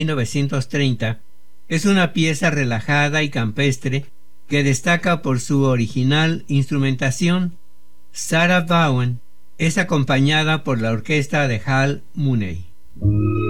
1930, es una pieza relajada y campestre que destaca por su original instrumentación. Sarah Vaughan es acompañada por la orquesta de Hal Mooney.